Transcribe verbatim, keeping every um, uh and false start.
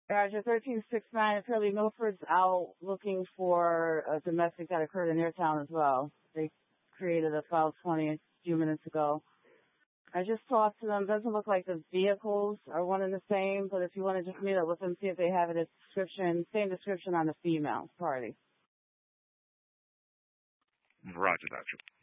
Roger, thirteen six nine, apparently Milford's out looking for a domestic that occurred in their town as well. They created a file twenty a few minutes ago. I just talked to them. Doesn't look like the vehicles are one and the same, but if you want to just meet up with them, see if they have a description, same description on the female party. Roger that.